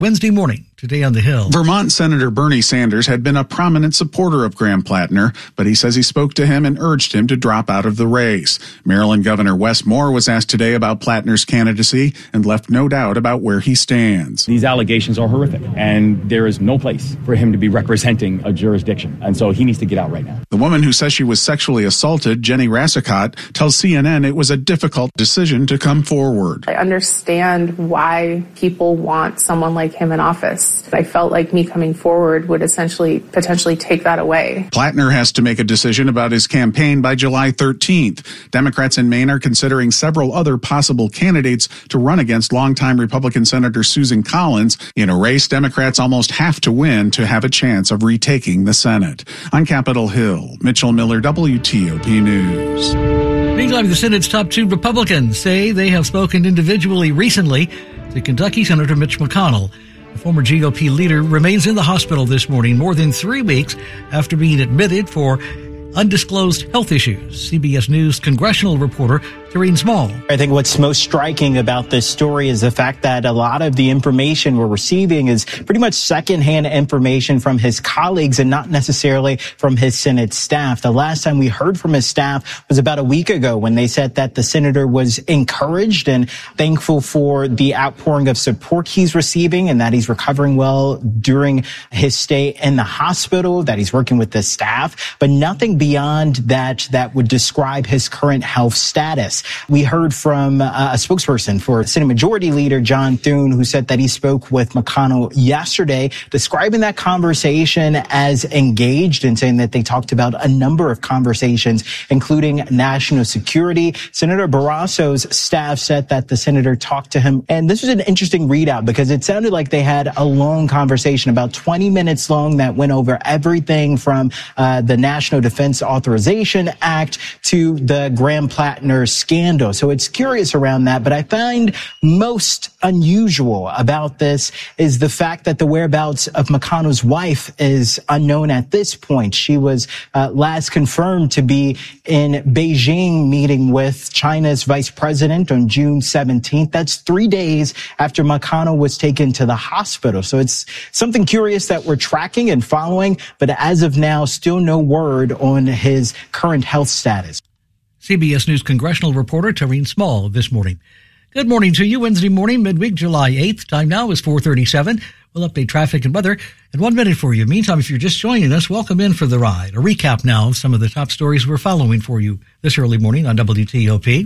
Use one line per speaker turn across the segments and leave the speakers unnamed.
Wednesday morning, today on the Hill.
Vermont Senator Bernie Sanders had been a prominent supporter of Graham Plattner, but he says he spoke to him and urged him to drop out of the race. Maryland Governor Wes Moore was asked today about Plattner's candidacy and left no doubt about where he stands.
These allegations are horrific, and there is no place for him to be representing a jurisdiction, and so he needs to get out right now.
The woman who says she was sexually assaulted, Jenny Rassicott, tells CNN it was a difficult decision to come forward.
I understand why people want someone like him in office. I felt like me coming forward would potentially take that away.
Plattner has to make a decision about his campaign by July 13th. Democrats in Maine are considering several other possible candidates to run against longtime Republican Senator Susan Collins in a race Democrats almost have to win to have a chance of retaking the Senate. On Capitol Hill, Mitchell Miller, WTOP News.
Meantime, the Senate's top two Republicans say they have spoken individually recently to Kentucky Senator Mitch McConnell. The former GOP leader remains in the hospital this morning more than 3 weeks after being admitted for undisclosed health issues. CBS News congressional reporter Tareen Small.
I think what's most striking about this story is the fact that a lot of the information we're receiving is pretty much secondhand information from his colleagues and not necessarily from his Senate staff. The last time we heard from his staff was about a week ago when they said that the senator was encouraged and thankful for the outpouring of support he's receiving and that he's recovering well during his stay in the hospital, that he's working with the staff, but nothing beyond that would describe his current health status. We heard from a spokesperson for Senate Majority Leader John Thune, who said that he spoke with McConnell yesterday, describing that conversation as engaged and saying that they talked about a number of conversations, including national security. Senator Barrasso's staff said that the senator talked to him. And this was an interesting readout because it sounded like they had a long conversation, about 20 minutes long, that went over everything from the National Defense Authorization Act to the Graham Plattner scandal. So it's curious around that. But I find most unusual about this is the fact that the whereabouts of McConnell's wife is unknown at this point. She was last confirmed to be in Beijing meeting with China's vice president on June 17th. That's 3 days after McConnell was taken to the hospital. So it's something curious that we're tracking and following, but as of now, still no word on his current health status.
CBS News congressional reporter Tareen Small this morning. Good morning to you. Wednesday morning, midweek, July 8th. Time now is 4:37. We'll update traffic and weather in 1 minute for you. Meantime, if you're just joining us, welcome in for the ride. A recap now of some of the top stories we're following for you this early morning on WTOP.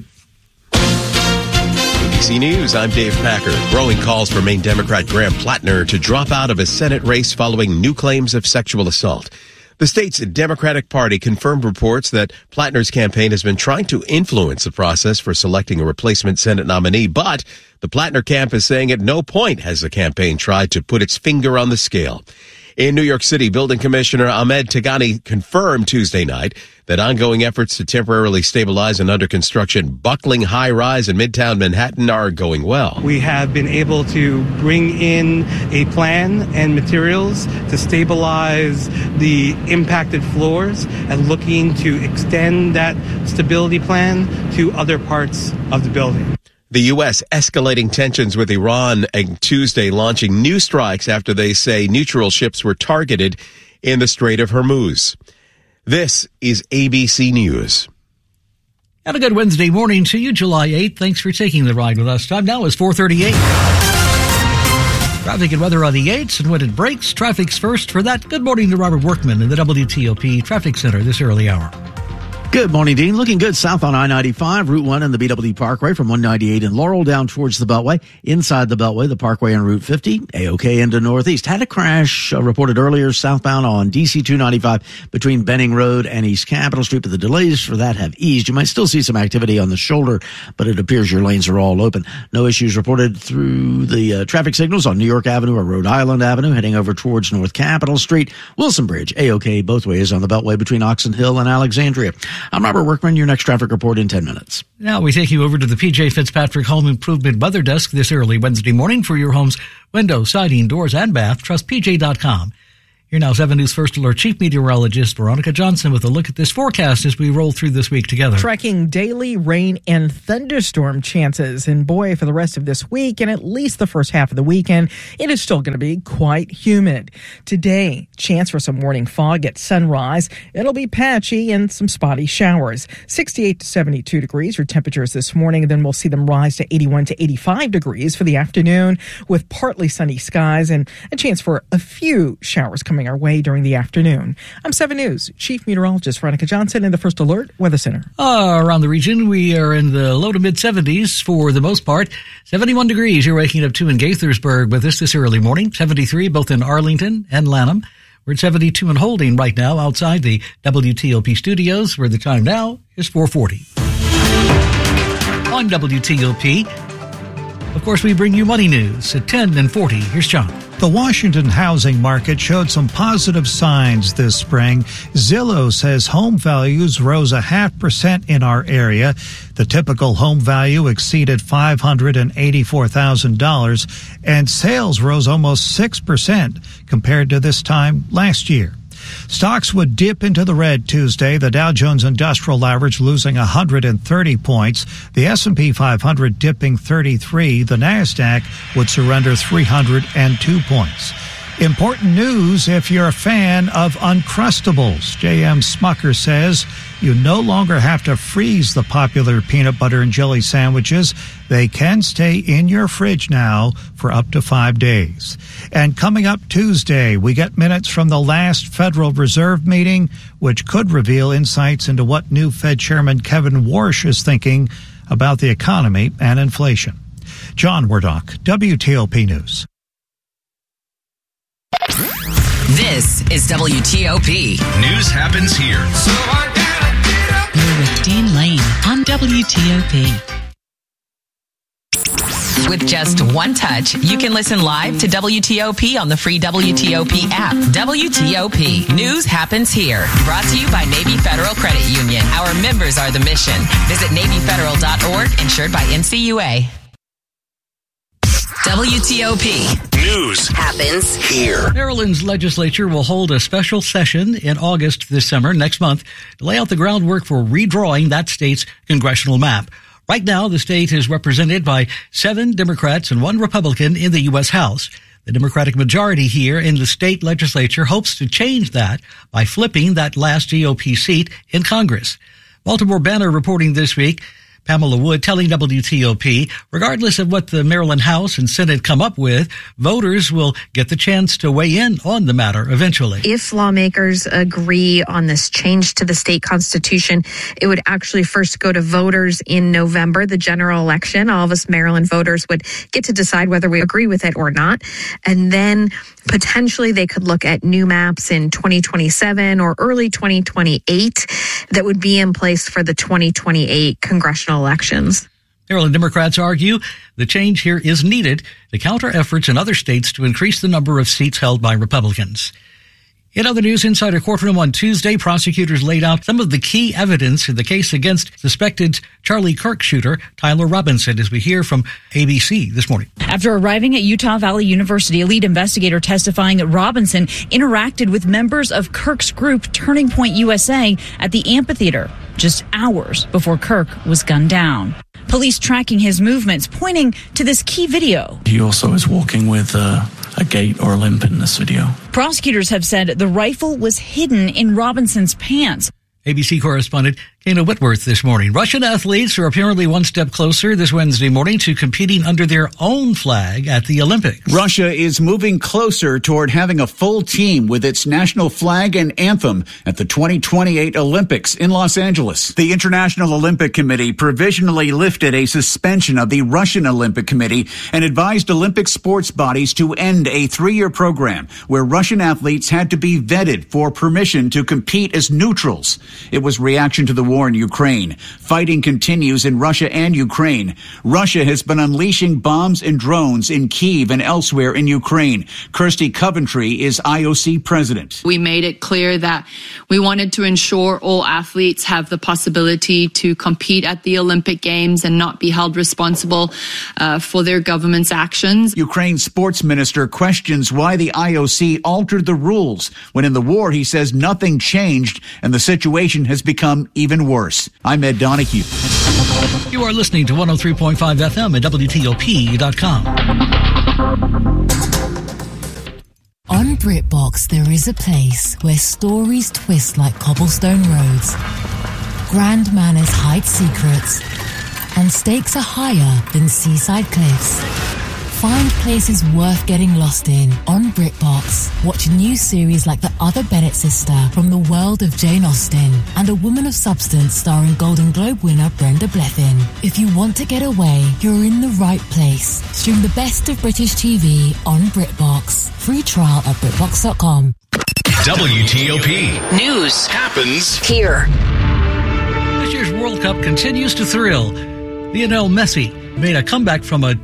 ABC News, I'm Dave Packer. Growing calls for Maine Democrat Graham Plattner to drop out of a Senate race following new claims of sexual assault. The state's Democratic Party confirmed reports that Plattner's campaign has been trying to influence the process for selecting a replacement Senate nominee, but the Plattner camp is saying at no point has the campaign tried to put its finger on the scale. In New York City, Building Commissioner Ahmed Tagani confirmed Tuesday night that ongoing efforts to temporarily stabilize an under-construction buckling high-rise in Midtown Manhattan are going well.
We have been able to bring in a plan and materials to stabilize the impacted floors and looking to extend that stability plan to other parts of the building.
The U.S. escalating tensions with Iran on Tuesday, launching new strikes after they say neutral ships were targeted in the Strait of Hormuz. This is ABC News.
And a good Wednesday morning to you, July 8th. Thanks for taking the ride with us. Time now is 4:38. Traffic and weather on the 8s, and when it breaks, traffic's first. For that, good morning to Robert Workman in the WTOP Traffic Center this early hour.
Good morning, Dean. Looking good south on I-95, Route 1 and the BW Parkway from 198 in Laurel down towards the Beltway. Inside the Beltway, the Parkway on Route 50, A-OK into Northeast. Had a crash reported earlier southbound on DC 295 between Benning Road and East Capitol Street, but the delays for that have eased. You might still see some activity on the shoulder, but it appears your lanes are all open. No issues reported through the traffic signals on New York Avenue or Rhode Island Avenue heading over towards North Capitol Street. Wilson Bridge, A-OK both ways on the Beltway between Oxon Hill and Alexandria. I'm Robert Workman, your next traffic report in 10 minutes.
Now we take you over to the P.J. Fitzpatrick Home Improvement Weather Desk this early Wednesday morning for your home's window, siding, doors, and bath. Trust PJ.com. Here now, 7 News First Alert Chief Meteorologist Veronica Johnson with a look at this forecast as we roll through this week together.
Tracking daily rain and thunderstorm chances. And boy, for the rest of this week and at least the first half of the weekend, it is still going to be quite humid. Today, chance for some morning fog at sunrise. It'll be patchy and some spotty showers. 68 to 72 degrees for temperatures this morning. Then we'll see them rise to 81 to 85 degrees for the afternoon with partly sunny skies and a chance for a few showers coming our way during the afternoon. I'm 7 News Chief Meteorologist Veronica Johnson in the First Alert Weather Center.
Around the region, we are in the low to mid 70s for the most part. 71 degrees you're waking up to in Gaithersburg with us this early morning. 73 both in Arlington and Lanham. We're at 72 and holding right now outside the WTOP studios, where the time now is 4:40. On WTOP, of course, we bring you money news at 10 and 40. Here's John.
The Washington housing market showed some positive signs this spring. Zillow says home values rose 0.5% in our area. The typical home value exceeded $584,000, and sales rose almost 6% compared to this time last year. Stocks would dip into the red Tuesday, the Dow Jones Industrial Average losing 130 points, the S&P 500 dipping 33, the NASDAQ would surrender 302 points. Important news if you're a fan of Uncrustables. J.M. Smucker says you no longer have to freeze the popular peanut butter and jelly sandwiches. They can stay in your fridge now for up to 5 days. And coming up Tuesday, we get minutes from the last Federal Reserve meeting, which could reveal insights into what new Fed Chairman Kevin Warsh is thinking about the economy and inflation. John Wardock, WTOP News.
This is WTOP.
News happens here.
You're with Dean Lane on WTOP.
With just one touch, you can listen live to WTOP on the free WTOP app. WTOP. News happens here. Brought to you by Navy Federal Credit Union. Our members are the mission. Visit NavyFederal.org, insured by NCUA. WTOP.
News happens here.
Maryland's legislature will hold a special session in August this summer, next month, to lay out the groundwork for redrawing that state's congressional map. Right now, the state is represented by 7 Democrats and 1 Republican in the U.S. House. The Democratic majority here in the state legislature hopes to change that by flipping that last GOP seat in Congress. Baltimore Banner reporting this week, Pamela Wood telling WTOP, regardless of what the Maryland House and Senate come up with, voters will get the chance to weigh in on the matter eventually.
If lawmakers agree on this change to the state constitution, it would actually first go to voters in November, the general election. All of us Maryland voters would get to decide whether we agree with it or not. And then potentially they could look at new maps in 2027 or early 2028 that would be in place for the 2028 congressional elections.
Maryland Democrats argue the change here is needed to counter efforts in other states to increase the number of seats held by Republicans. In other news, inside a courtroom on Tuesday, prosecutors laid out some of the key evidence in the case against suspected Charlie Kirk shooter Tyler Robinson, as we hear from ABC this morning.
After arriving at Utah Valley University, a lead investigator testifying that Robinson interacted with members of Kirk's group Turning Point USA at the amphitheater just hours before Kirk was gunned down. Police tracking his movements, pointing to this key video.
He also is walking with a gait or a limp in this video.
Prosecutors have said the rifle was hidden in Robinson's pants.
ABC correspondent Kana Whitworth this morning. Russian athletes are apparently one step closer this Wednesday morning to competing under their own flag at the Olympics.
Russia is moving closer toward having a full team with its national flag and anthem at the 2028 Olympics in Los Angeles. The International Olympic Committee provisionally lifted a suspension of the Russian Olympic Committee and advised Olympic sports bodies to end a 3-year program where Russian athletes had to be vetted for permission to compete as neutrals. It was reaction to the war war in Ukraine. Fighting continues in Russia and Ukraine. Russia has been unleashing bombs and drones in Kyiv and elsewhere in Ukraine. Kirsty Coventry is IOC president.
We made it clear that we wanted to ensure all athletes have the possibility to compete at the Olympic Games and not be held responsible for their government's actions.
Ukraine's sports minister questions why the IOC altered the rules when in the war, he says, nothing changed and the situation has become even worse. I'm Ed Donahue.
You are listening to 103.5 FM at WTOP.com.
On BritBox, there is a place where stories twist like cobblestone roads, grand manners hide secrets, and stakes are higher than seaside cliffs. Find places worth getting lost in on BritBox. Watch new series like The Other Bennett Sister from the world of Jane Austen and A Woman of Substance starring Golden Globe winner Brenda Blethyn. If you want to get away, you're in the right place. Stream the best of British TV on BritBox. Free trial at BritBox.com.
WTOP.
News
happens
here.
This year's World Cup continues to thrill. Lionel Messi made a comeback from a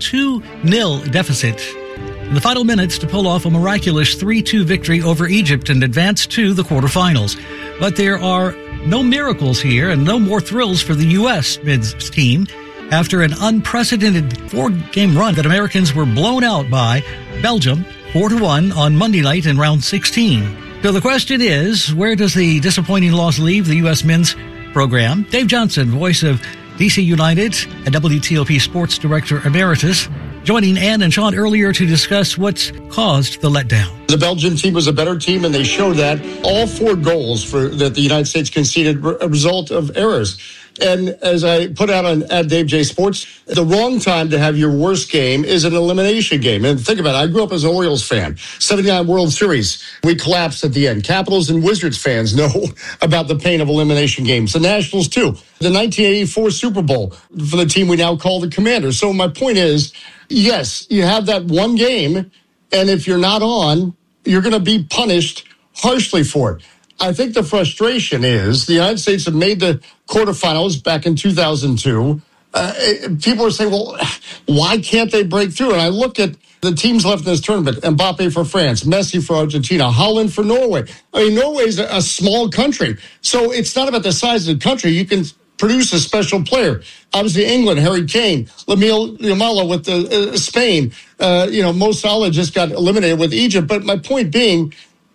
2-0 deficit in the final minutes to pull off a miraculous 3-2 victory over Egypt and advance to the quarterfinals. But there are no miracles here and no more thrills for the U.S. men's team after an unprecedented 4-game run that Americans were blown out by Belgium 4-1 on Monday night in round 16. So the question is, where does the disappointing loss leave the U.S. men's program? Dave Johnson, voice of DC United and WTOP Sports Director Emeritus, joining Ann and Sean earlier to discuss what's caused the letdown.
The Belgian team was a better team, and they showed that. All 4 goals that the United States conceded were a result of errors. And as I put out at Dave J Sports, the wrong time to have your worst game is an elimination game. And think about it. I grew up as an Orioles fan. 79 World Series. We collapsed at the end. Capitals and Wizards fans know about the pain of elimination games. The Nationals, too. The 1984 Super Bowl for the team we now call the Commanders. So my point is, yes, you have that one game, and if you're not on, you're going to be punished harshly for it. I think the frustration is the United States have made the quarterfinals back in 2002. People are saying, well, why can't they break through? And I look at the teams left in this tournament: Mbappe for France, Messi for Argentina, Holland for Norway. I mean, Norway is a small country. So it's not about the size of the country. You can produce a special player. Obviously, England, Harry Kane, Lamine Yamal with Spain. Mo Salah just got eliminated with Egypt. But my point being,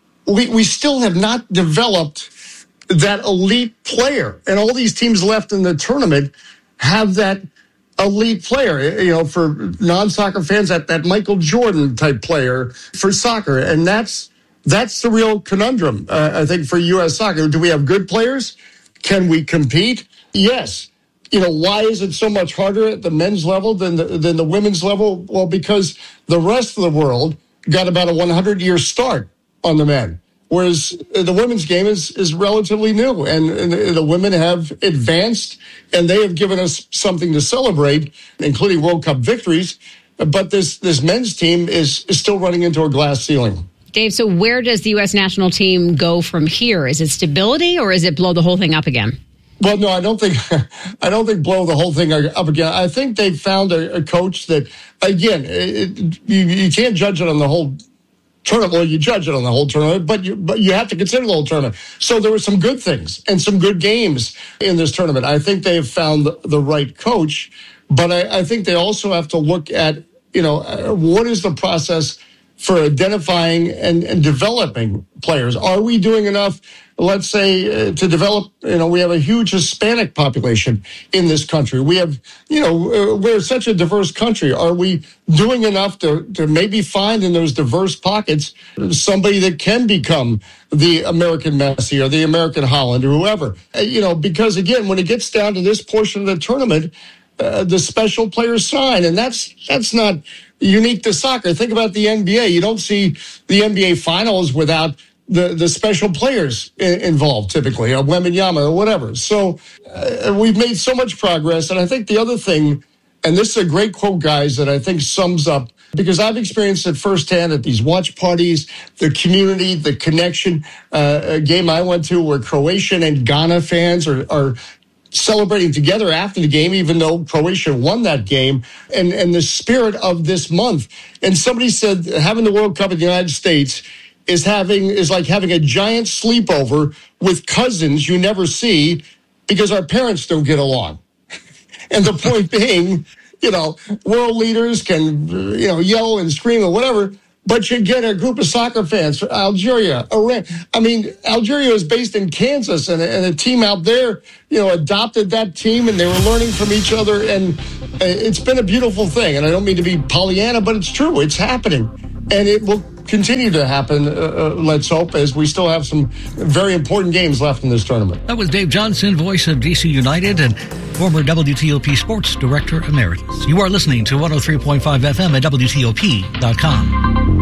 we still have not developed that elite player. And all these teams left in the tournament have that elite player, for non-soccer fans, that Michael Jordan type player for soccer. And that's the real conundrum, I think, for U.S. soccer. Do we have good players? Can we compete? Yes. Why is it so much harder at the men's level than the women's level? Well, because the rest of the world got about a 100-year start on the men, whereas the women's game is relatively new, and the women have advanced, and they have given us something to celebrate, including World Cup victories. But this men's team is still running into a glass ceiling.
Dave, so where does the U.S. national team go from here? Is it stability, or is it blow the whole thing up again?
Well, no, I don't think blow the whole thing up again. I think they found a coach that, again, you can't judge it on the whole tournament. Well, you judge it on the whole tournament, but you have to consider the whole tournament. So there were some good things and some good games in this tournament. I think they have found the right coach, but I think they also have to look at, what is the process for identifying and developing players? Are we doing enough, let's say, to develop? We have a huge Hispanic population in this country. We have, we're such a diverse country. Are we doing enough to maybe find in those diverse pockets somebody that can become the American Messi or the American Holland or whoever? Because again, when it gets down to this portion of the tournament, the special players sign, and that's not unique to soccer. Think about the NBA. You don't see the NBA finals without the special players involved, typically, Wembanyama or whatever. So we've made so much progress. And I think the other thing, and this is a great quote, guys, that I think sums up, because I've experienced it firsthand at these watch parties, the community, the connection. A game I went to where Croatian and Ghana fans are celebrating together after the game, even though Croatia won that game, and the spirit of this month. And somebody said having the World Cup in the United States is like having a giant sleepover with cousins you never see because our parents don't get along. And the point being, world leaders can, yell and scream or whatever, but you get a group of soccer fans from Algeria, Iran. I mean, Algeria is based in Kansas, and a team out there, adopted that team, and they were learning from each other, and it's been a beautiful thing. And I don't mean to be Pollyanna, but it's true. It's happening, and it will continue to happen, let's hope, as we still have some very important games left in this tournament.
That was Dave Johnson, voice of DC United and former WTOP Sports Director Emeritus. You are listening to 103.5 FM at WTOP.com.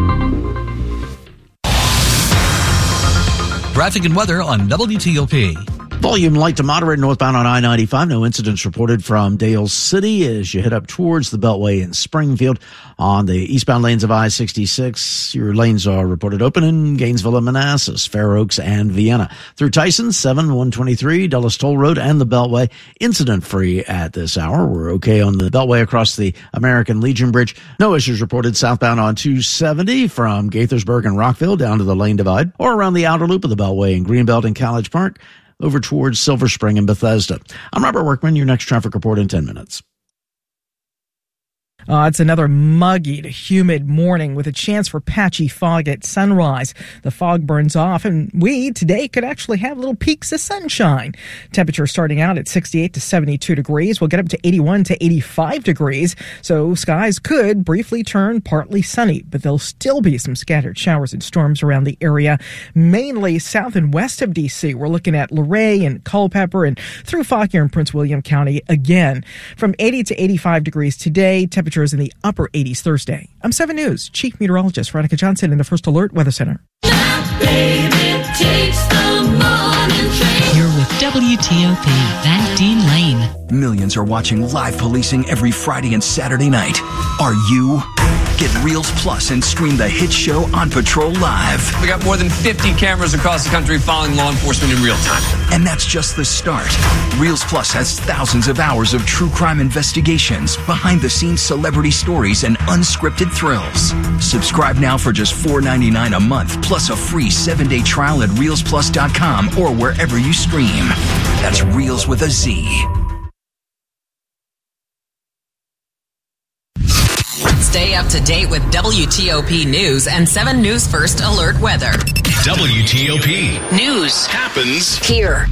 Traffic and weather on WTOP.
Volume light to moderate northbound on I-95. No incidents reported from Dale City as you head up towards the Beltway in Springfield. On the eastbound lanes of I-66, your lanes are reported open in Gainesville and Manassas, Fair Oaks and Vienna. Through Tyson, 7-123, Dulles Toll Road and the Beltway. Incident-free at this hour. We're okay on the Beltway across the American Legion Bridge. No issues reported southbound on 270 from Gaithersburg and Rockville down to the Lane Divide, or around the outer loop of the Beltway in Greenbelt and College Park, over towards Silver Spring and Bethesda. I'm Robert Workman, your next traffic report in 10 minutes.
It's another muggy to humid morning with a chance for patchy fog at sunrise. The fog burns off, and we today could actually have little peaks of sunshine. Temperature starting out at 68 to 72 degrees. We'll get up to 81 to 85 degrees, so skies could briefly turn partly sunny, but there'll still be some scattered showers and storms around the area, mainly south and west of D.C. We're looking at Luray and Culpeper and through Fauquier and Prince William County again. From 80 to 85 degrees today, temperatures in the upper 80s Thursday. I'm 7 News Chief Meteorologist Veronica Johnson in the First Alert Weather Center.
Baby takes the morning train. You're with WTOP, Van Dean Lane.
Millions are watching live policing every Friday and Saturday night. Are you? Get Reels Plus and stream the hit show On Patrol live.
We got more than 50 cameras across the country following law enforcement in real time.
And that's just the start. Reels Plus has thousands of hours of true crime investigations, behind-the-scenes celebrity stories, and unscripted thrills. Subscribe now for just $4.99 a month, plus a free 7-day trial at ReelsPlus.com or wherever you stream. That's Reels with a Z.
Stay up to date with WTOP News and 7 News First Alert Weather.
WTOP
News
happens
here.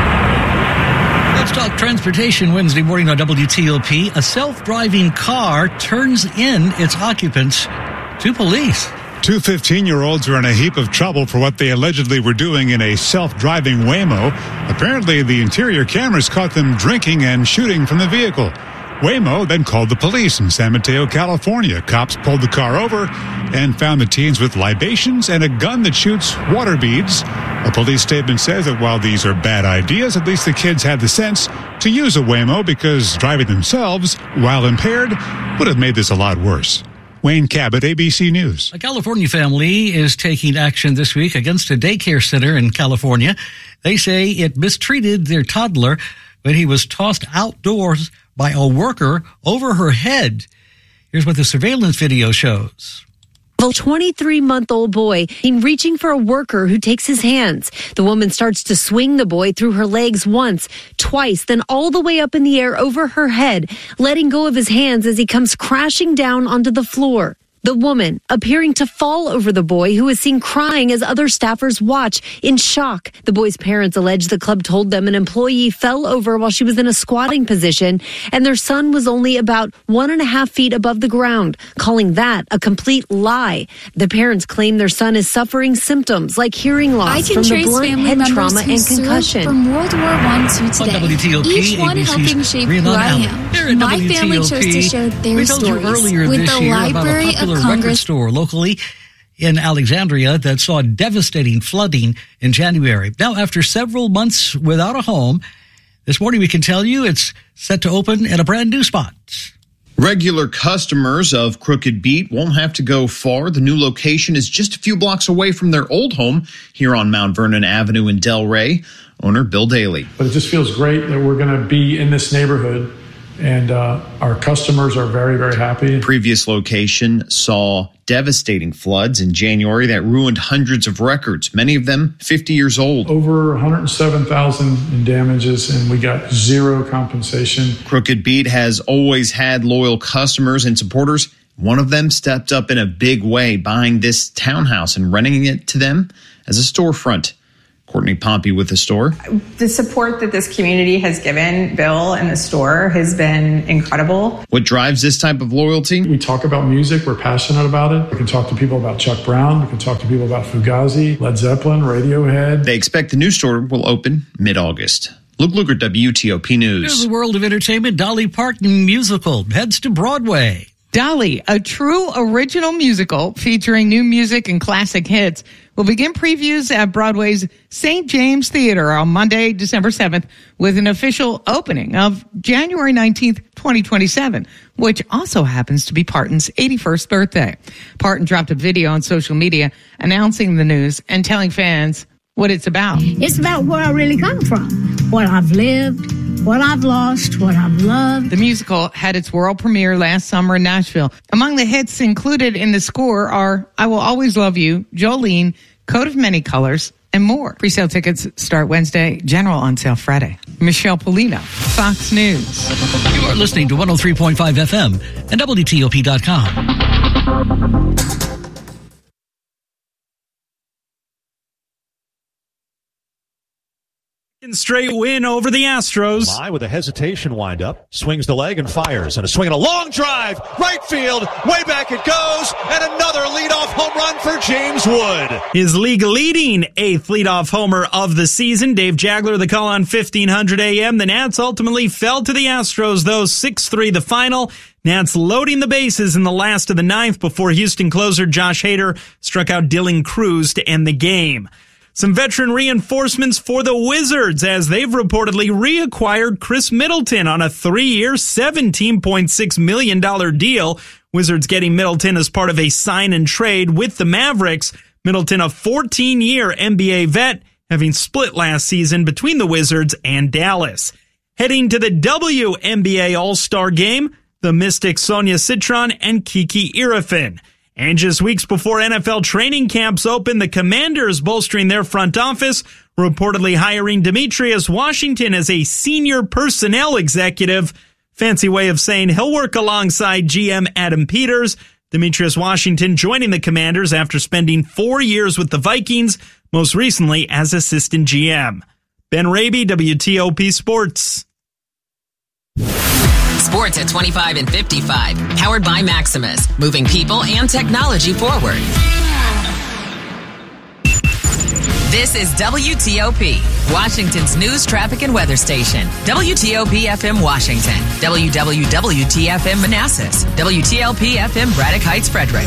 Let's talk transportation Wednesday morning on WTOP. A self-driving car turns in its occupants to police.
Two 15-year-olds are in a heap of trouble for what they allegedly were doing in a self-driving Waymo. Apparently, the interior cameras caught them drinking and shooting from the vehicle. Waymo then called the police in San Mateo, California. Cops pulled the car over and found the teens with libations and a gun that shoots water beads. A police statement says that while these are bad ideas, at least the kids had the sense to use a Waymo because driving themselves while impaired would have made this a lot worse. Wayne Cabot, ABC News.
A California family is taking action this week against a daycare center in California. They say it mistreated their toddler when he was tossed outdoors by a worker over her head. Here's what the surveillance video shows.
A 23-month-old boy reaching for a worker who takes his hands. The woman starts to swing the boy through her legs once, twice, then all the way up in the air over her head, letting go of his hands as he comes crashing down onto the floor. The woman appearing to fall over the boy, who is seen crying as other staffers watch in shock. The boy's parents allege the club told them an employee fell over while she was in a squatting position and their son was only about 1.5 feet above the ground, calling that a complete lie. The parents claim their son is suffering symptoms like hearing loss from the blunt head trauma and concussion.
From World War I to today,
WTOP,
each one
ABC's
helping shape who I am. My family chose to share their stories with the Library of
record
Congress
store locally in Alexandria that saw devastating flooding in January. Now, after several months without a home, this morning we can tell you it's set to open in a brand new spot.
Regular customers of Crooked Beet won't have to go far. The new location is just a few blocks away from their old home here on Mount Vernon Avenue in Delray. Owner Bill Daly.
But it just feels great that we're going to be in this neighborhood, and our customers are very, very happy.
Previous location saw devastating floods in January that ruined hundreds of records, many of them 50 years old.
Over 107,000 in damages, and we got zero compensation.
Crooked Beet has always had loyal customers and supporters. One of them stepped up in a big way, buying this townhouse and renting it to them as a storefront. Courtney Pompey with the store.
The support that this community has given Bill and the store has been incredible.
What drives this type of loyalty?
We talk about music. We're passionate about it. We can talk to people about Chuck Brown. We can talk to people about Fugazi, Led Zeppelin, Radiohead.
They expect the new store will open mid-August. Luke Luger, WTOP News.
In the world of entertainment, Dolly Parton musical heads to Broadway.
Dolly, a true original musical featuring new music and classic hits, will begin previews at Broadway's St. James Theater on Monday, December 7th, with an official opening of January 19th, 2027, which also happens to be Parton's 81st birthday. Parton dropped a video on social media announcing the news and telling fans what it's about.
It's about where I really come from, what I've lived, what I've lost, what I've loved.
The musical had its world premiere last summer in Nashville. Among the hits included in the score are I Will Always Love You, Jolene, Coat of Many Colors, and more. Presale tickets start Wednesday, general on sale Friday. Michelle Polino, Fox News.
You are listening to 103.5 FM and WTOP.com.
Straight win over the Astros.
With a hesitation windup, swings the leg and fires, and a swing and a long drive, right field, way back it goes, and another leadoff home run for James Wood.
His league-leading 8th leadoff homer of the season. Dave Jagler, the call on 1500 AM. The Nats ultimately fell to the Astros, though 6-3 the final. Nats loading the bases in the last of the 9th before Houston closer Josh Hader struck out Dylan Cruz to end the game. Some veteran reinforcements for the Wizards as they've reportedly reacquired Chris Middleton on a 3-year, $17.6 million deal. Wizards getting Middleton as part of a sign and trade with the Mavericks. Middleton, a 14-year NBA vet, having split last season between the Wizards and Dallas. Heading to the WNBA All-Star Game, the Mystics Sonia Citron and Kiki Irefin. And just weeks before NFL training camps open, the Commanders bolstering their front office, reportedly hiring Demetrius Washington as a senior personnel executive. Fancy way of saying he'll work alongside GM Adam Peters. Demetrius Washington joining the Commanders after spending 4 years with the Vikings, most recently as assistant GM. Ben Raby, WTOP Sports.
Sports at 25 and 55. Powered by Maximus. Moving people and technology forward. This is WTOP, Washington's news, traffic, and weather station. WTOP FM Washington. WWWT-FM Manassas. WTLP FM Braddock Heights, Frederick.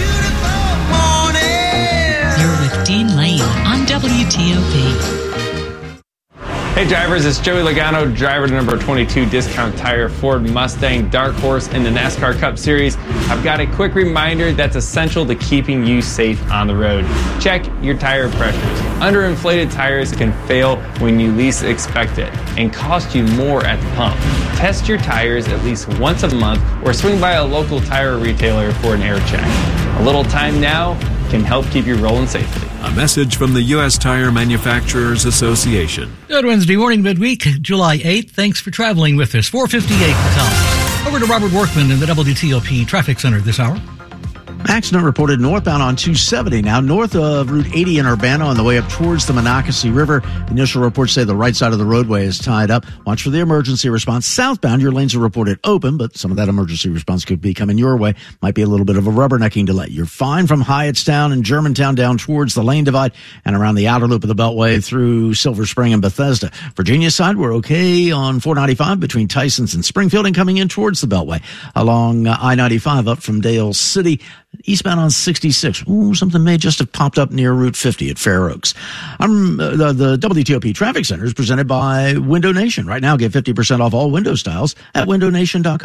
You're with Dean Lane on WTOP.
Hey drivers, it's Joey Logano, driver to number 22 Discount Tire Ford Mustang Dark Horse in the NASCAR Cup Series. I've got a quick reminder that's essential to keeping you safe on the road. Check your tire pressures. Underinflated tires can fail when you least expect it and cost you more at the pump. Test your tires at least once a month or swing by a local tire retailer for an air check. A little time now can help keep you rolling safely.
A message from the U.S. Tire Manufacturers Association.
Good Wednesday morning, midweek, July 8th. Thanks for traveling with us. 4:58 the time. Over to Robert Workman in the WTOP Traffic Center this hour.
Accident reported northbound on 270 now, north of Route 80 in Urbana on the way up towards the Monocacy River. Initial reports say the right side of the roadway is tied up. Watch for the emergency response. Southbound, your lanes are reported open, but some of that emergency response could be coming your way. Might be a little bit of a rubbernecking delay. You're fine from Hyattstown and Germantown down towards the lane divide and around the outer loop of the Beltway through Silver Spring and Bethesda. Virginia side, we're okay on 495 between Tysons and Springfield and coming in towards the Beltway along I-95 up from Dale City. Eastbound on 66. Ooh, something may just have popped up near Route 50 at Fair Oaks. The WTOP Traffic Center is presented by Window Nation. Right now, get 50% off all window styles at windownation.com.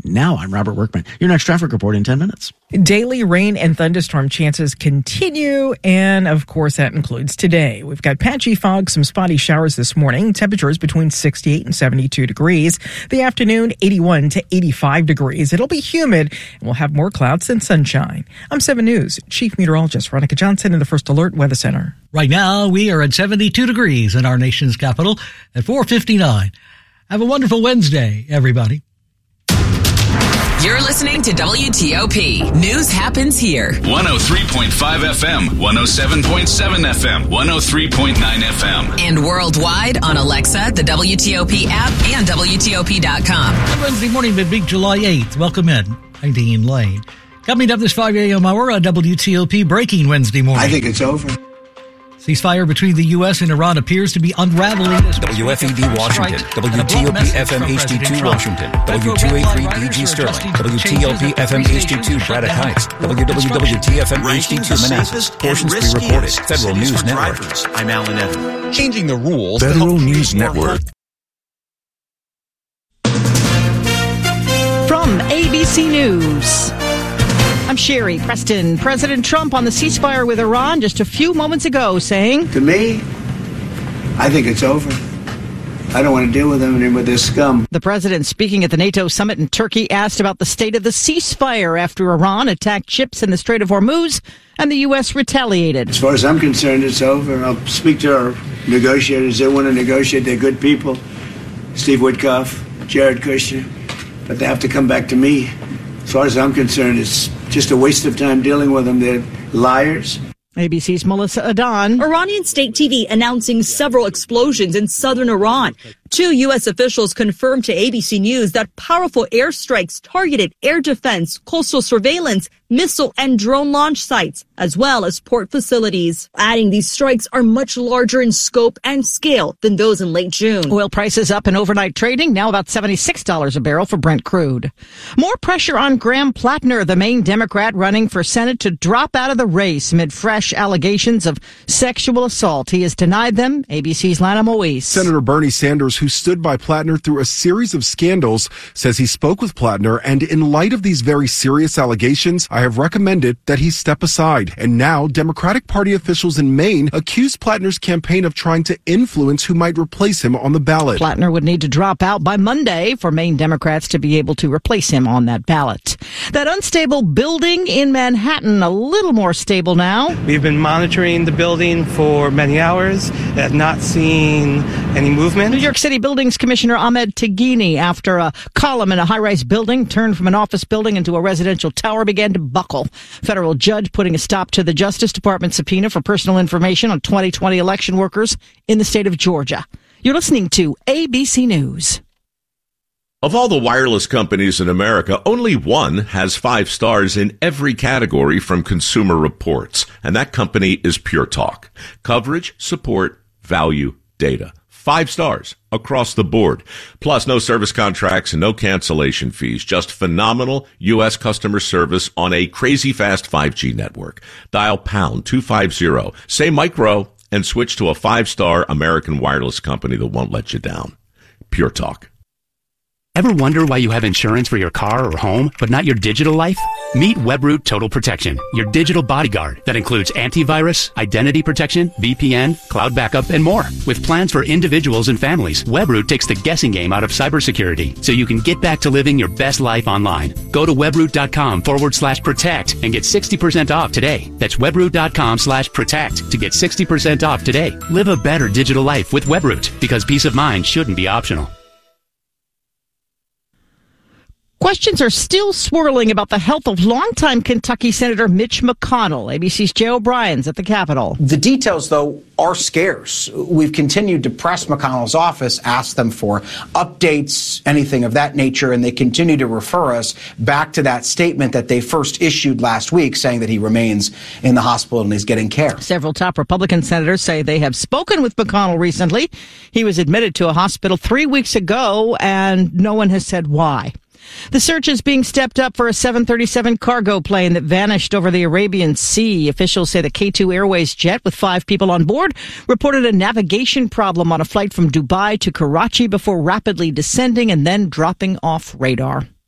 Now I'm Robert Workman. Your next traffic report in 10 minutes.
Daily rain and thunderstorm chances continue, and of course that includes today. We've got patchy fog, some spotty showers this morning, temperatures between 68 and 72 degrees. The afternoon, 81 to 85 degrees. It'll be humid, and we'll have more clouds than sunshine. I'm 7 News Chief Meteorologist Veronica Johnson in the First Alert Weather Center.
Right now, we are at 72 degrees in our nation's capital at 4:59. Have a wonderful Wednesday, everybody.
You're listening to WTOP. News happens here.
103.5 FM, 107.7 FM, 103.9 FM.
And worldwide on Alexa, the WTOP app, and WTOP.com.
Wednesday morning, midweek, July 8th. Welcome in. I'm Dean Lane. Coming up this 5 a.m. hour on WTOP, breaking Wednesday morning.
I think it's over.
Ceasefire between the U.S. and Iran appears to be unraveling.
WFED Washington, WTOP FM HD2 Washington, W283DG Sterling, WTOP FM HD2 Braddock Heights, WWWT FM HD2 Manassas. Portions pre-recorded. Federal News Network.
I'm Alan Evan. Changing the rules.
Federal News Network.
From ABC News, I'm Sherry Preston. President Trump on the ceasefire with Iran just a few moments ago saying,
to me, I think it's over. I don't want to deal with them and with this scum.
The president, speaking at the NATO summit in Turkey, asked about the state of the ceasefire after Iran attacked ships in the Strait of Hormuz and the U.S. retaliated.
As far as I'm concerned, it's over. I'll speak to our negotiators. They want to negotiate. They're good people. Steve Witkoff, Jared Kushner. But they have to come back to me. As far as I'm concerned, it's just a waste of time dealing with them. They're liars.
ABC's Melissa Adan.
Iranian state TV announcing several explosions in southern Iran. 2 U.S. officials confirmed to ABC News that powerful airstrikes targeted air defense, coastal surveillance, missile and drone launch sites, as well as port facilities. Adding these strikes are much larger in scope and scale than those in late June.
Oil prices up in overnight trading, now about $76 a barrel for Brent crude. More pressure on Graham Plattner, the Maine Democrat running for Senate, to drop out of the race amid fresh allegations of sexual assault. He has denied them. ABC's Lana Moise.
Senator Bernie Sanders, who stood by Plattner through a series of scandals, says he spoke with Plattner, and in light of these very serious allegations, I have recommended that he step aside. And now Democratic Party officials in Maine accuse Plattner's campaign of trying to influence who might replace him on the ballot.
Plattner would need to drop out by Monday for Maine Democrats to be able to replace him on that ballot. That unstable building in Manhattan, a little more stable now.
We've been monitoring the building for many hours, have not seen any movement.
New York City Buildings Commissioner Ahmed Tagini, after a column in a high-rise building turned from an office building into a residential tower, began to buckle. Federal judge putting a stop to the Justice Department subpoena for personal information on 2020 election workers in the state of Georgia. You're listening to ABC News.
Of all the wireless companies in America, only one has 5 stars in every category from Consumer Reports, and that company is Pure Talk. Coverage, support, value, data. 5 stars across the board. Plus, no service contracts and no cancellation fees. Just phenomenal U.S. customer service on a crazy fast 5G network. Dial pound 250, say micro, and switch to a 5-star American wireless company that won't let you down. Pure Talk.
Ever wonder why you have insurance for your car or home, but not your digital life? Meet Webroot Total Protection, your digital bodyguard that includes antivirus, identity protection, VPN, cloud backup, and more. With plans for individuals and families, Webroot takes the guessing game out of cybersecurity, so you can get back to living your best life online. Go to webroot.com/protect and get 60% off today. That's webroot.com/protect to get 60% off today. Live a better digital life with Webroot, because peace of mind shouldn't be optional.
Questions are still swirling about the health of longtime Kentucky Senator Mitch McConnell. ABC's Jay O'Brien's at the Capitol.
The details, though, are scarce. We've continued to press McConnell's office, ask them for updates, anything of that nature, and they continue to refer us back to that statement that they first issued last week, saying that he remains in the hospital and is getting care.
Several top Republican senators say they have spoken with McConnell recently. He was admitted to a hospital 3 weeks ago, and no one has said why. The search is being stepped up for a 737 cargo plane that vanished over the Arabian Sea. Officials say the K2 Airways jet with 5 people on board reported a navigation problem on a flight from Dubai to Karachi before rapidly descending and then dropping off radar.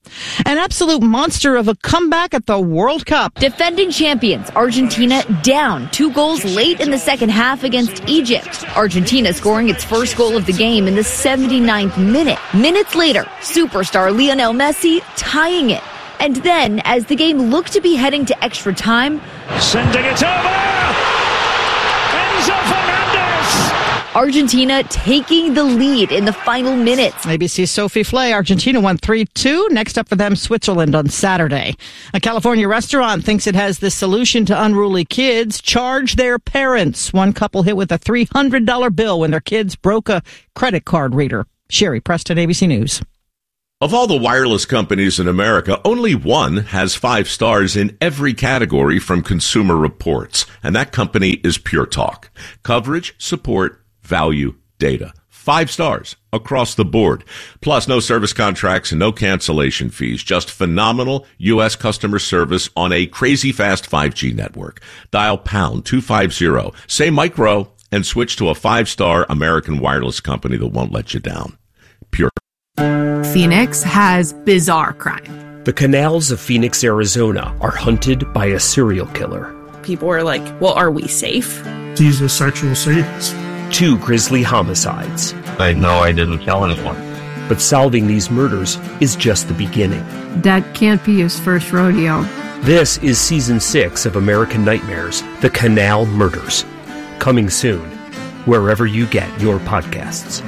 An absolute monster of a comeback at the World Cup.
Defending champions Argentina down 2 goals late in the second half against Egypt. Argentina scoring its first goal of the game in the 79th minute. Minutes later, superstar Lionel Messi tying it. And then, as the game looked to be heading to extra time,
sending it over! Enzo Fernandez!
Argentina taking the lead in the final minutes.
ABC's Sophie Flay. Argentina won 3-2. Next up for them, Switzerland on Saturday. A California restaurant thinks it has the solution to unruly kids. Charge their parents. One couple hit with a $300 bill when their kids broke a credit card reader. Sherry Preston, ABC News.
Of all the wireless companies in America, only one has 5 stars in every category from Consumer Reports, and that company is Pure Talk. Coverage, support, value, data. 5 stars across the board. Plus, no service contracts and no cancellation fees. Just phenomenal U.S. customer service on a crazy fast 5G network. Dial pound 250, say micro, and switch to a 5-star American wireless company that won't let you down. Pure.
Phoenix has bizarre crime.
The canals of Phoenix, Arizona are hunted by a serial killer.
People are like, well, are we safe?
He's a sexual sadist.
2 grisly homicides.
I know I didn't kill anyone.
But solving these murders is just the beginning.
That can't be his first rodeo.
This is Season 6 of American Nightmares, The Canal Murders. Coming soon, wherever you get your podcasts.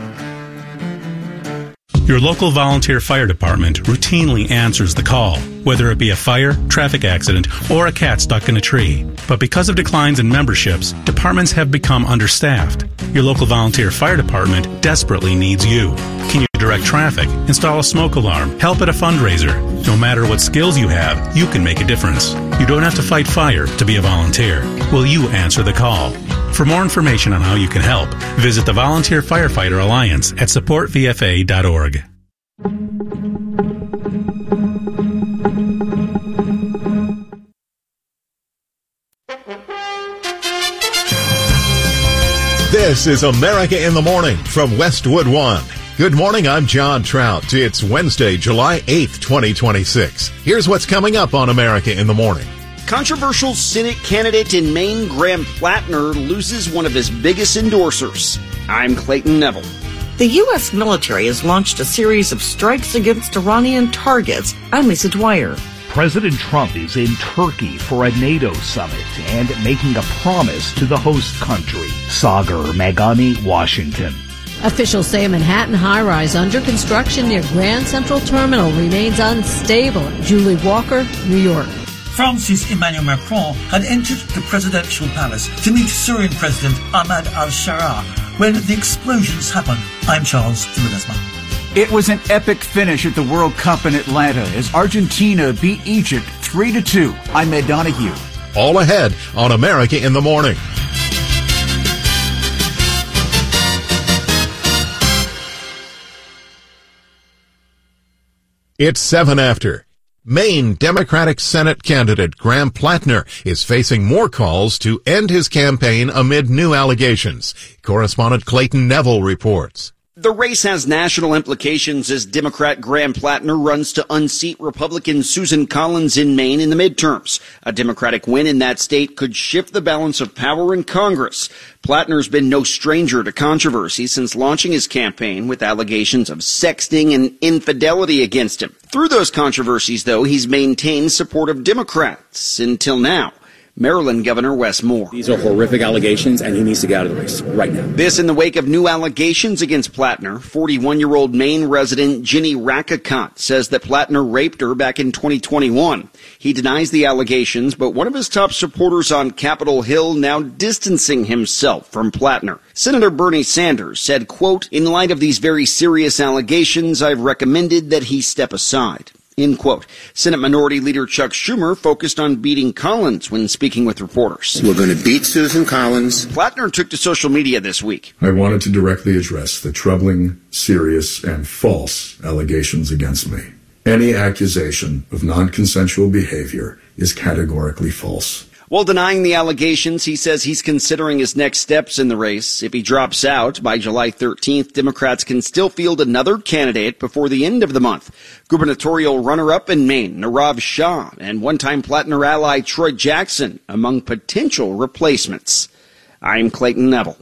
Your local volunteer fire department routinely answers the call, whether it be a fire, traffic accident, or a cat stuck in a tree. But because of declines in memberships, departments have become understaffed. Your local volunteer fire department desperately needs you. Can you direct traffic, install a smoke alarm, help at a fundraiser? No matter what skills you have, you can make a difference. You don't have to fight fire to be a volunteer. Will you answer the call? For more information on how you can help, visit the Volunteer Firefighter Alliance at supportvfa.org.
This is America in the Morning from Westwood One. Good morning, I'm John Trout. It's Wednesday, July 8th, 2026. Here's what's coming up on America in the Morning.
Controversial Senate candidate in Maine, Graham Plattner, loses one of his biggest endorsers. I'm Clayton Neville.
The U.S. military has launched a series of strikes against Iranian targets. I'm Lisa Dwyer.
President Trump is in Turkey for a NATO summit and making a promise to the host country. Sagar Meghani, Washington.
Officials say a Manhattan high-rise under construction near Grand Central Terminal remains unstable. Julie Walker, New York.
France's Emmanuel Macron had entered the presidential palace to meet Syrian President Ahmad al-Sharaa when the explosions happened. I'm Charles de Ledesma.
It was an epic finish at the World Cup in Atlanta as Argentina beat Egypt 3-2. I'm Ed Donahue.
All ahead on America in the Morning. It's 7 after. Maine Democratic Senate candidate Graham Plattner is facing more calls to end his campaign amid new allegations. Correspondent Clayton Neville reports.
The race has national implications as Democrat Graham Plattner runs to unseat Republican Susan Collins in Maine in the midterms. A Democratic win in that state could shift the balance of power in Congress. Plattner's been no stranger to controversy since launching his campaign with allegations of sexting and infidelity against him. Through those controversies, though, he's maintained support of Democrats until now. Maryland Governor Wes Moore.
These are horrific allegations, and he needs to get out of the race right now.
This in the wake of new allegations against Plattner. 41-year-old Maine resident Ginny Rakakot says that Plattner raped her back in 2021. He denies the allegations, but one of his top supporters on Capitol Hill now distancing himself from Plattner. Senator Bernie Sanders said, quote, "In light of these very serious allegations, I've recommended that he step aside." End quote. Senate Minority Leader Chuck Schumer focused on beating Collins when speaking with reporters.
We're going to beat Susan Collins.
Plattner took to social media this week.
I wanted to directly address the troubling, serious, and false allegations against me. Any accusation of non-consensual behavior is categorically false.
While denying the allegations, he says he's considering his next steps in the race. If he drops out by July 13th, Democrats can still field another candidate before the end of the month. Gubernatorial runner-up in Maine, Nirav Shah, and one-time Plattner ally Troy Jackson among potential replacements. I'm Clayton Neville.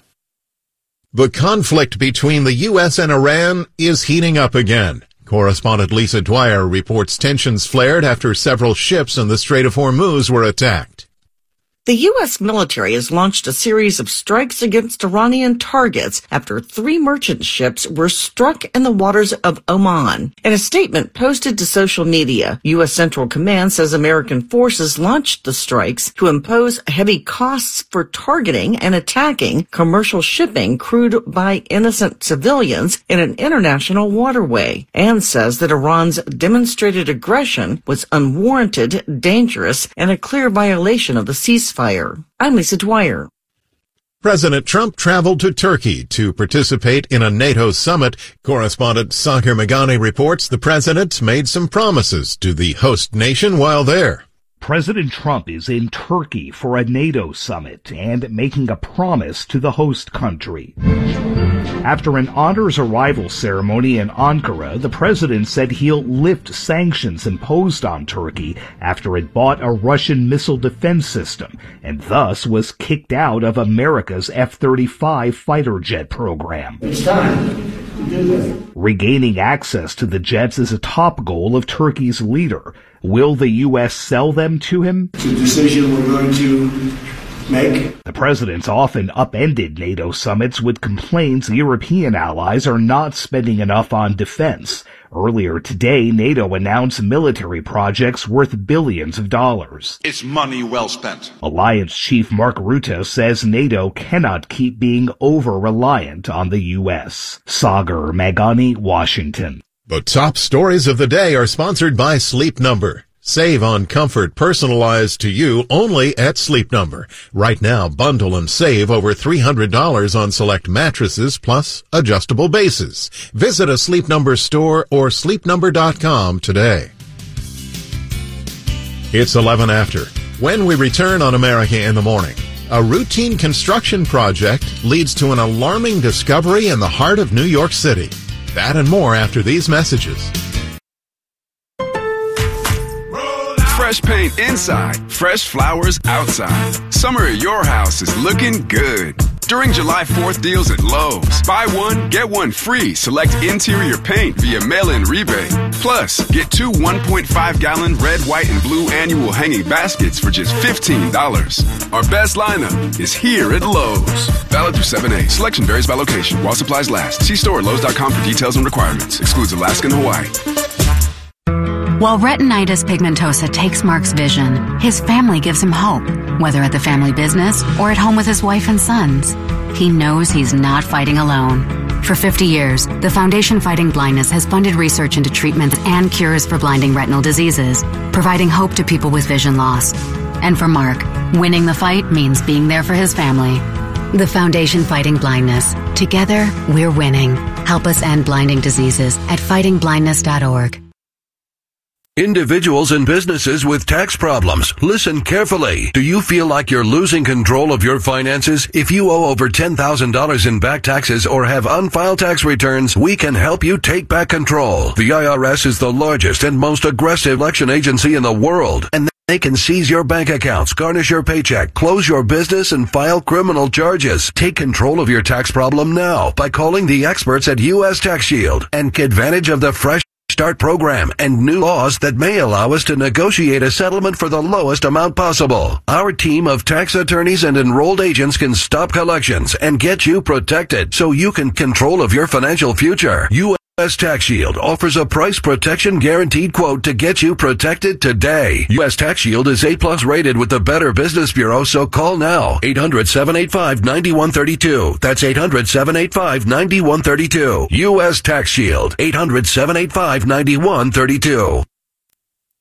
The conflict between the U.S. and Iran is heating up again. Correspondent Lisa Dwyer reports tensions flared after several ships in the Strait of Hormuz were attacked.
The U.S. military has launched a series of strikes against Iranian targets after 3 merchant ships were struck in the waters of Oman. In a statement posted to social media, U.S. Central Command says American forces launched the strikes to impose heavy costs for targeting and attacking commercial shipping crewed by innocent civilians in an international waterway, and says that Iran's demonstrated aggression was unwarranted, dangerous, and a clear violation of the ceasefire. I'm Lisa Dwyer.
President Trump traveled to Turkey to participate in a NATO summit. Correspondent Sagar Meghani reports the president made some promises to the host nation while there.
President Trump is in Turkey for a NATO summit and making a promise to the host country. After an honors arrival ceremony in Ankara, the president said he'll lift sanctions imposed on Turkey after it bought a Russian missile defense system and thus was kicked out of America's F-35 fighter jet program.
It's time.
Regaining access to the jets is a top goal of Turkey's leader. Will the U.S. sell them to him?
It's a decision we're going to make.
The president's often upended NATO summits with complaints European allies are not spending enough on defense. Earlier today, NATO announced military projects worth billions of dollars.
It's money well spent.
Alliance Chief Mark Rutte says NATO cannot keep being over-reliant on the U.S. Sagar Meghani, Washington.
The top stories of the day are sponsored by Sleep Number. Save on comfort personalized to you only at Sleep Number. Right now, bundle and save over $300 on select mattresses plus adjustable bases. Visit a Sleep Number store or sleepnumber.com today. It's 11 after. When we return on America in the Morning, a routine construction project leads to an alarming discovery in the heart of New York City. That and more after these messages.
Fresh paint inside, fresh flowers outside. Summer at your house is looking good. During July 4th deals at Lowe's, buy one, get one free. Select interior paint via mail-in rebate. Plus, get 2 1.5-gallon red, white, and blue annual hanging baskets for just $15. Our best lineup is here at Lowe's. Valid through 7/8. Selection varies by location while supplies last. See store at Lowe's.com for details and requirements. Excludes Alaska and Hawaii.
While retinitis pigmentosa takes Mark's vision, his family gives him hope, whether at the family business or at home with his wife and sons. He knows he's not fighting alone. For 50 years, the Foundation Fighting Blindness has funded research into treatments and cures for blinding retinal diseases, providing hope to people with vision loss. And for Mark, winning the fight means being there for his family. The Foundation Fighting Blindness. Together, we're winning. Help us end blinding diseases at fightingblindness.org.
Individuals and businesses with tax problems, listen carefully. Do you feel like you're losing control of your finances? If you owe over $10,000 in back taxes or have unfiled tax returns, we can help you take back control. The IRS is the largest and most aggressive collection agency in the world, and they can seize your bank accounts, garnish your paycheck, close your business, and file criminal charges. Take control of your tax problem now by calling the experts at U.S. Tax Shield and take advantage of the Fresh Start program and new laws that may allow us to negotiate a settlement for the lowest amount possible. Our team of tax attorneys and enrolled agents can stop collections and get you protected so you can control of your financial future. U.S. Tax Shield offers a price protection guaranteed quote to get you protected today. U.S. Tax Shield is A+ rated with the Better Business Bureau, so call now. 800-785-9132. That's 800-785-9132. U.S. Tax Shield. 800-785-9132.